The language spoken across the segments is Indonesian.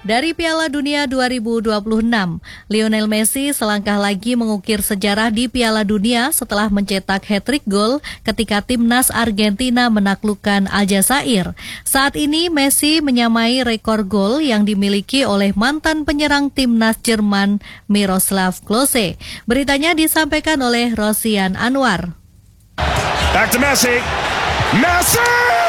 Dari Piala Dunia 2026, Lionel Messi selangkah lagi mengukir sejarah di Piala Dunia setelah mencetak hat-trick gol ketika timnas Argentina menaklukkan Aljazair. Saat ini Messi menyamai rekor gol yang dimiliki oleh mantan penyerang timnas Jerman Miroslav Klose. Beritanya disampaikan oleh Rosian Anwar. Back to Messi. Messi!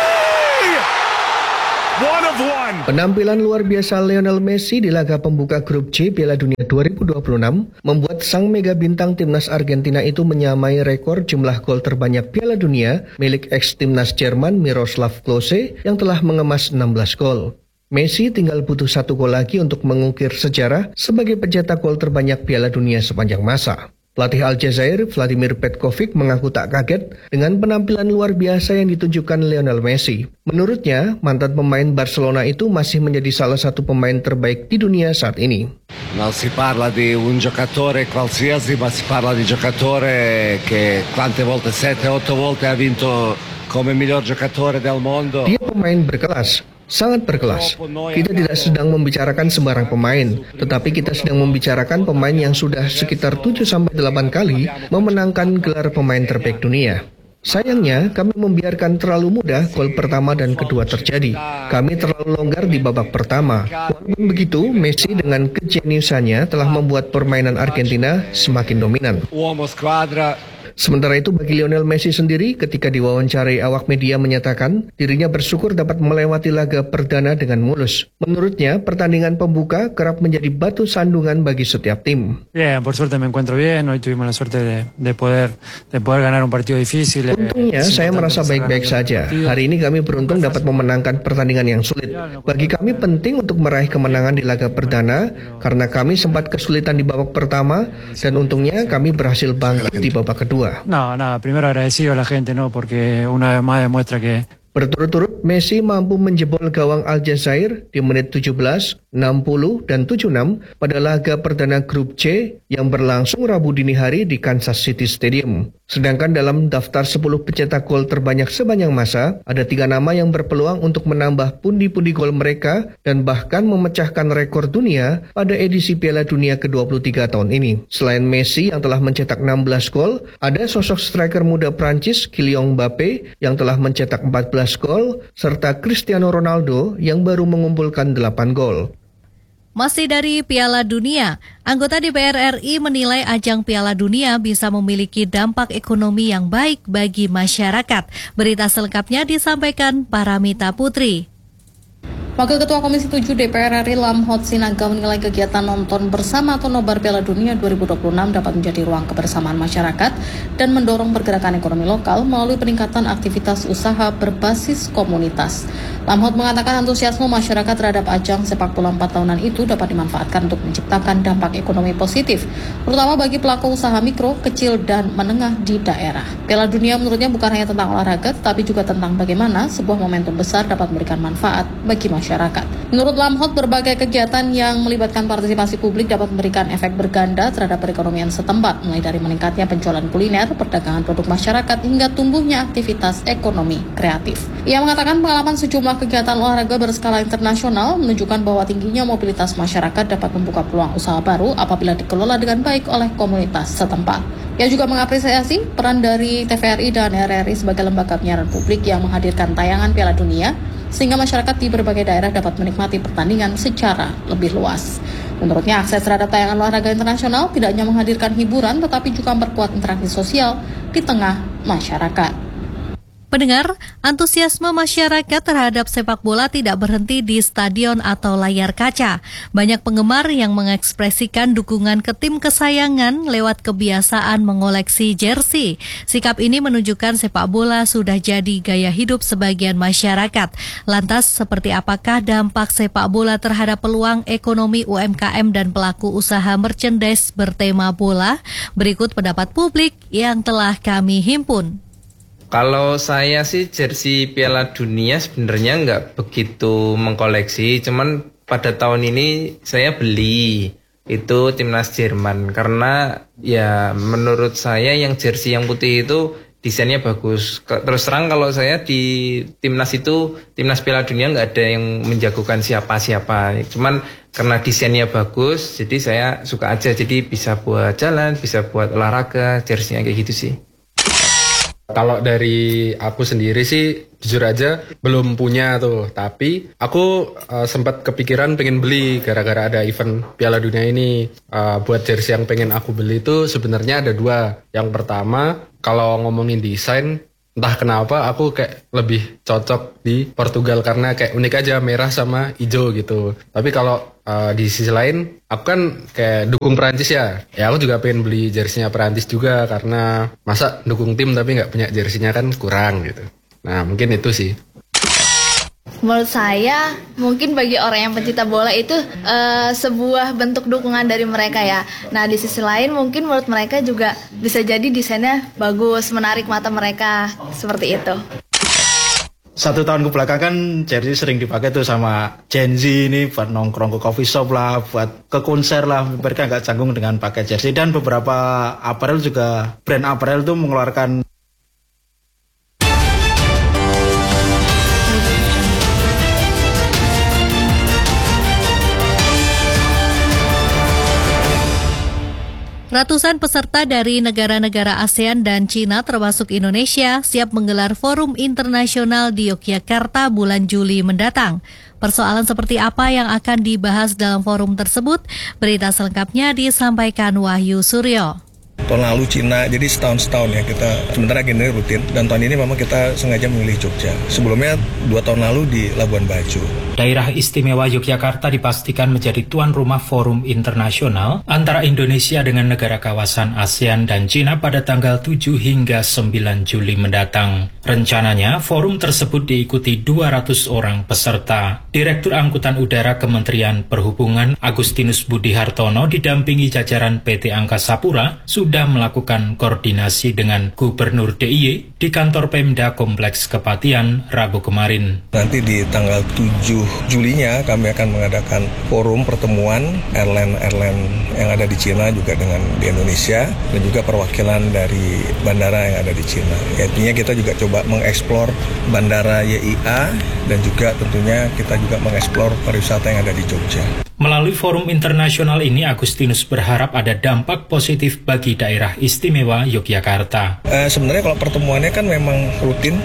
Penampilan luar biasa Lionel Messi di laga pembuka grup C Piala Dunia 2026 membuat sang mega bintang timnas Argentina itu menyamai rekor jumlah gol terbanyak Piala Dunia milik ex-timnas Jerman Miroslav Klose yang telah mengemas 16 gol. Messi tinggal butuh 1 gol lagi untuk mengukir sejarah sebagai pencetak gol terbanyak Piala Dunia sepanjang masa. Pelatih Aljazair, Vladimir Petkovic, mengaku tak kaget dengan penampilan luar biasa yang ditunjukkan Lionel Messi. Menurutnya, mantan pemain Barcelona itu masih menjadi salah satu pemain terbaik di dunia saat ini. Non si parla di un giocatore qualsiasi, ma si parla di giocatore che quante volte, 7-8 volte ha vinto come miglior giocatore del mondo. Dia pemain berkelas. Sangat berkelas. Kita tidak sedang membicarakan sembarang pemain, tetapi kita sedang membicarakan pemain yang sudah sekitar 7-8 kali memenangkan gelar pemain terbaik dunia. Sayangnya, kami membiarkan terlalu mudah gol pertama dan kedua terjadi. Kami terlalu longgar di babak pertama. Walaupun begitu, Messi dengan kejeniusannya telah membuat permainan Argentina semakin dominan. Sementara itu bagi Lionel Messi sendiri, ketika diwawancarai awak media menyatakan dirinya bersyukur dapat melewati laga perdana dengan mulus. Menurutnya, pertandingan pembuka kerap menjadi batu sandungan bagi setiap tim. Bien, por suerte me encuentro bien. Hoy tuvimos la suerte de poder ganar un partido difícil. Untungnya saya merasa baik-baik saja. Hari ini kami beruntung dapat memenangkan pertandingan yang sulit. Bagi kami penting untuk meraih kemenangan di laga perdana karena kami sempat kesulitan di babak pertama dan untungnya kami berhasil bangkit di babak kedua. No, nada, primero agradecido a la gente, ¿no? Porque una vez más demuestra que Berturut-turut, Messi mampu menjebol gawang Aljazair di menit 17, 60, dan 76 pada laga perdana grup C yang berlangsung Rabu dini hari di Kansas City Stadium. Sedangkan dalam daftar 10 pencetak gol terbanyak sepanjang masa, ada 3 nama yang berpeluang untuk menambah pundi-pundi gol mereka dan bahkan memecahkan rekor dunia pada edisi Piala Dunia ke-23 tahun ini. Selain Messi yang telah mencetak 16 gol, ada sosok striker muda Prancis Kylian Mbappe yang telah mencetak 14 gol, serta Cristiano Ronaldo yang baru mengumpulkan 8 gol. Masih dari Piala Dunia, anggota DPR RI menilai ajang Piala Dunia bisa memiliki dampak ekonomi yang baik bagi masyarakat. Berita selengkapnya disampaikan Paramita Putri. Wakil Ketua Komisi 7 DPR RI Lamhot Sinaga menilai kegiatan nonton bersama atau nobar Piala Dunia 2026 dapat menjadi ruang kebersamaan masyarakat dan mendorong pergerakan ekonomi lokal melalui peningkatan aktivitas usaha berbasis komunitas. Lamhot mengatakan antusiasme masyarakat terhadap ajang sepak bola 4 tahunan itu dapat dimanfaatkan untuk menciptakan dampak ekonomi positif, terutama bagi pelaku usaha mikro, kecil, dan menengah di daerah. Piala Dunia menurutnya bukan hanya tentang olahraga, tetapi juga tentang bagaimana sebuah momentum besar dapat memberikan manfaat bagi masyarakat. Menurut Lamhot, berbagai kegiatan yang melibatkan partisipasi publik dapat memberikan efek berganda terhadap perekonomian setempat, mulai dari meningkatnya penjualan kuliner, perdagangan produk masyarakat, hingga tumbuhnya aktivitas ekonomi kreatif. Ia mengatakan pengalaman sejumlah kegiatan olahraga berskala internasional menunjukkan bahwa tingginya mobilitas masyarakat dapat membuka peluang usaha baru apabila dikelola dengan baik oleh komunitas setempat. Ia juga mengapresiasi peran dari TVRI dan RRI sebagai lembaga penyiaran publik yang menghadirkan tayangan Piala Dunia, sehingga masyarakat di berbagai daerah dapat menikmati pertandingan secara lebih luas. Menurutnya, akses terhadap tayangan olahraga internasional tidak hanya menghadirkan hiburan, tetapi juga memperkuat interaksi sosial di tengah masyarakat. Pendengar, antusiasme masyarakat terhadap sepak bola tidak berhenti di stadion atau layar kaca. Banyak penggemar yang mengekspresikan dukungan ke tim kesayangan lewat kebiasaan mengoleksi jersey. Sikap ini menunjukkan sepak bola sudah jadi gaya hidup sebagian masyarakat. Lantas, seperti apakah dampak sepak bola terhadap peluang ekonomi UMKM dan pelaku usaha merchandise bertema bola? Berikut pendapat publik yang telah kami himpun. Kalau saya sih jersey Piala Dunia sebenarnya nggak begitu mengkoleksi, cuman pada tahun ini saya beli itu timnas Jerman karena ya menurut saya yang jersey yang putih itu desainnya bagus. Terus terang kalau saya di timnas Piala Dunia nggak ada yang menjagokan siapa-siapa. Cuman karena desainnya bagus, jadi saya suka aja. Jadi bisa buat jalan, bisa buat olahraga, jersey-nya kayak gitu sih. Kalau dari aku sendiri sih jujur aja belum punya tuh, tapi aku sempat kepikiran pengen beli gara-gara ada event Piala Dunia ini. Buat jersey yang pengen aku beli itu sebenarnya ada 2. Yang pertama, kalau ngomongin desain, entah kenapa aku kayak lebih cocok di Portugal karena kayak unik aja, merah sama hijau gitu. Tapi kalau di sisi lain, aku kan kayak dukung Perancis ya. Ya aku juga pengen beli jersinya Perancis juga karena masa dukung tim tapi nggak punya jersinya kan kurang gitu. Nah mungkin itu sih. Menurut saya, mungkin bagi orang yang pencinta bola itu sebuah bentuk dukungan dari mereka ya. Nah di sisi lain mungkin menurut mereka juga bisa jadi desainnya bagus, menarik mata mereka, seperti itu. 1 tahun kebelakang kan jersey sering dipakai tuh sama Gen Z ini buat nongkrong ke coffee shop lah, buat ke konser lah. Mereka nggak canggung dengan pakai jersey, dan beberapa apparel juga, brand apparel tuh mengeluarkan Ratusan peserta dari negara-negara ASEAN dan Cina termasuk Indonesia siap menggelar forum internasional di Yogyakarta bulan Juli mendatang. Persoalan seperti apa yang akan dibahas dalam forum tersebut? Berita selengkapnya disampaikan Wahyu Suryo. Tahun lalu Cina, jadi setahun ya kita, sementara gini rutin, dan tahun ini memang kita sengaja memilih Jogja. Sebelumnya 2 tahun lalu di Labuan Bajo. Daerah Istimewa Yogyakarta dipastikan menjadi tuan rumah forum internasional antara Indonesia dengan negara kawasan ASEAN dan Cina pada tanggal 7 hingga 9 Juli mendatang. Rencananya, forum tersebut diikuti 200 orang peserta. Direktur Angkutan Udara Kementerian Perhubungan Agustinus Budi Hartono didampingi jajaran PT Angkasa Pura sudah melakukan koordinasi dengan Gubernur DIY di kantor Pemda Kompleks Kepatihan Rabu kemarin. Nanti di tanggal 7 Julinya kami akan mengadakan forum pertemuan airline yang ada di Cina juga dengan di Indonesia, dan juga perwakilan dari bandara yang ada di Cina. Artinya kita juga coba mengeksplor bandara YIA, dan juga tentunya kita juga mengeksplor pariwisata yang ada di Jogja. Melalui forum internasional ini, Agustinus berharap ada dampak positif bagi daerah istimewa Yogyakarta. Sebenarnya kalau pertemuannya kan memang rutin.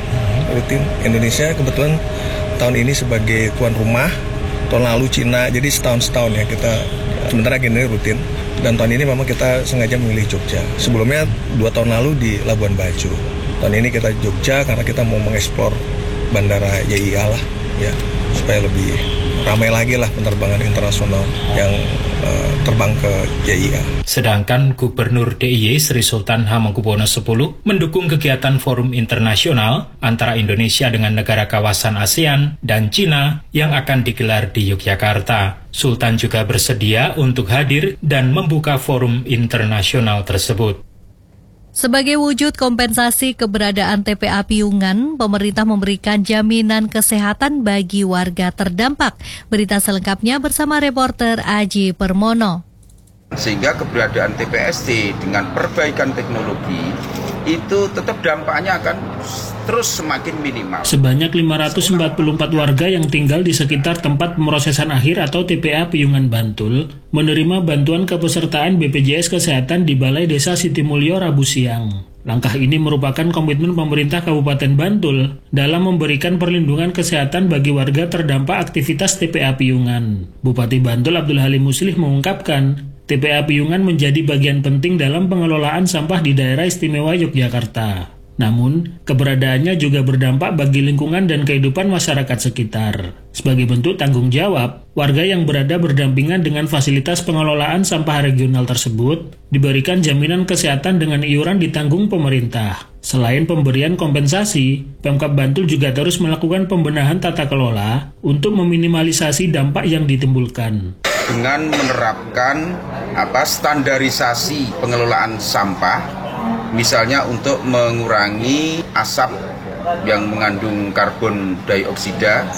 Indonesia kebetulan tahun ini sebagai tuan rumah, tahun lalu Cina, jadi setahun ya kita, sementara gini rutin. Dan tahun ini memang kita sengaja memilih Jogja. Sebelumnya 2 tahun lalu di Labuan Bajo. Tahun ini kita Jogja karena kita mau mengeksplor bandara YIA lah, ya, supaya lebih ramai lagi lah penerbangan internasional yang terbang ke YIA. Sedangkan Gubernur DIY Sri Sultan Hamengkubuwono X mendukung kegiatan forum internasional antara Indonesia dengan negara kawasan ASEAN dan Cina yang akan digelar di Yogyakarta. Sultan juga bersedia untuk hadir dan membuka forum internasional tersebut. Sebagai wujud kompensasi keberadaan TPA Piungan, pemerintah memberikan jaminan kesehatan bagi warga terdampak. Berita selengkapnya bersama reporter Aji Permono. Sehingga keberadaan TPST dengan perbaikan teknologi itu tetap dampaknya akan terus semakin minimal. Sebanyak 544 warga yang tinggal di sekitar tempat pemrosesan akhir atau TPA Piungan Bantul menerima bantuan kepesertaan BPJS Kesehatan di Balai Desa Sitimulyo Rabu siang. Langkah ini merupakan komitmen pemerintah Kabupaten Bantul dalam memberikan perlindungan kesehatan bagi warga terdampak aktivitas TPA Piungan. Bupati Bantul Abdul Halim Muslih mengungkapkan, TPA Piungan menjadi bagian penting dalam pengelolaan sampah di daerah istimewa Yogyakarta. Namun, keberadaannya juga berdampak bagi lingkungan dan kehidupan masyarakat sekitar. Sebagai bentuk tanggung jawab, warga yang berada berdampingan dengan fasilitas pengelolaan sampah regional tersebut diberikan jaminan kesehatan dengan iuran ditanggung pemerintah. Selain pemberian kompensasi, Pemkab Bantul juga terus melakukan pembenahan tata kelola untuk meminimalisasi dampak yang ditimbulkan. Dengan menerapkan standarisasi pengelolaan sampah, misalnya untuk mengurangi asap yang mengandung karbon dioksida,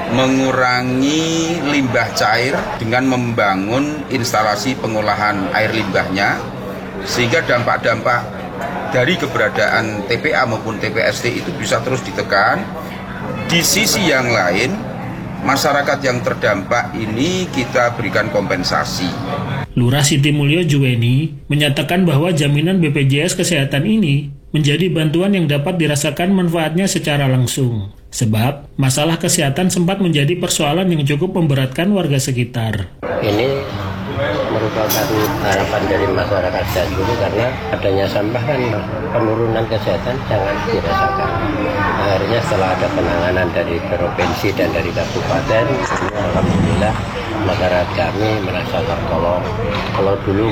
mengurangi limbah cair dengan membangun instalasi pengolahan air limbahnya, sehingga dampak-dampak dari keberadaan TPA maupun TPST itu bisa terus ditekan. Di sisi yang lain, masyarakat yang terdampak ini kita berikan kompensasi. Lurah Siti Mulyo Juweni menyatakan bahwa jaminan BPJS Kesehatan ini menjadi bantuan yang dapat dirasakan manfaatnya secara langsung. Sebab masalah kesehatan sempat menjadi persoalan yang cukup memberatkan warga sekitar. Ini merupakan harapan dari masyarakat Cianjur karena adanya sampah kan penurunan kesehatan jangan dirasakan. Akhirnya setelah ada penanganan dari provinsi dan dari kabupaten, alhamdulillah masyarakat kami merasa tertolong. Kalau dulu